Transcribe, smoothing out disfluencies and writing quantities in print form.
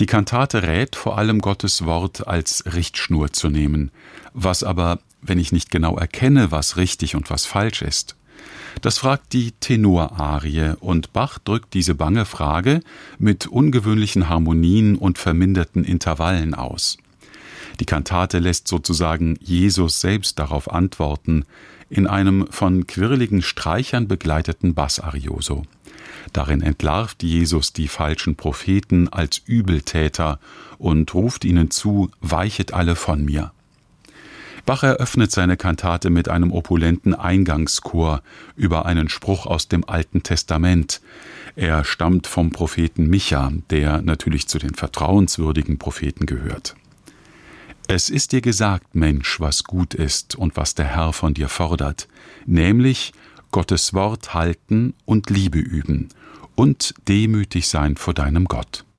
Die Kantate rät, vor allem Gottes Wort als Richtschnur zu nehmen. Was aber, wenn ich nicht genau erkenne, was richtig und was falsch ist? Das fragt die Tenorarie, und Bach drückt diese bange Frage mit ungewöhnlichen Harmonien und verminderten Intervallen aus. Die Kantate lässt sozusagen Jesus selbst darauf antworten, in einem von quirligen Streichern begleiteten Bassarioso. Darin entlarvt Jesus die falschen Propheten als Übeltäter und ruft ihnen zu: Weichet alle von mir. Bach eröffnet seine Kantate mit einem opulenten Eingangschor über einen Spruch aus dem Alten Testament. Er stammt vom Propheten Micha, der natürlich zu den vertrauenswürdigen Propheten gehört. Es ist dir gesagt, Mensch, was gut ist und was der Herr von dir fordert, nämlich Gottes Wort halten und Liebe üben und demütig sein vor deinem Gott.